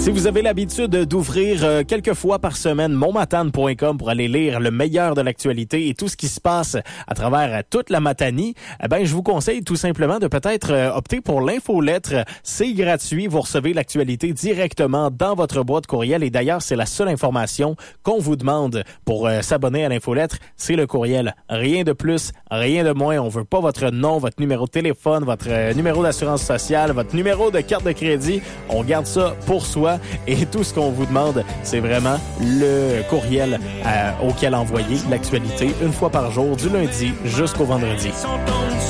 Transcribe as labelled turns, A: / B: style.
A: Si vous avez l'habitude d'ouvrir quelques fois par semaine monmatane.com pour aller lire le meilleur de l'actualité et tout ce qui se passe à travers toute la Matanie, je vous conseille tout simplement de peut-être opter pour l'infolettre. C'est gratuit, vous recevez l'actualité directement dans votre boîte courriel et d'ailleurs, c'est la seule information qu'on vous demande pour s'abonner à l'infolettre, c'est le courriel. Rien de plus, rien de moins. On veut pas votre nom, votre numéro de téléphone, votre numéro d'assurance sociale, votre numéro de carte de crédit. On garde ça pour soi. Et tout ce qu'on vous demande, c'est vraiment le courriel auquel envoyer l'actualité une fois par jour, du lundi jusqu'au vendredi.